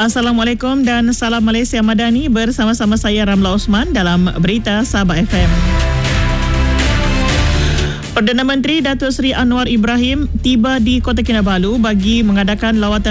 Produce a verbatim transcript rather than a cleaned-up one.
Assalamualaikum dan salam Malaysia Madani, bersama-sama saya Ramla Osman dalam Berita Sabah F M. Perdana Menteri Datuk Seri Anwar Ibrahim tiba di Kota Kinabalu bagi mengadakan lawatan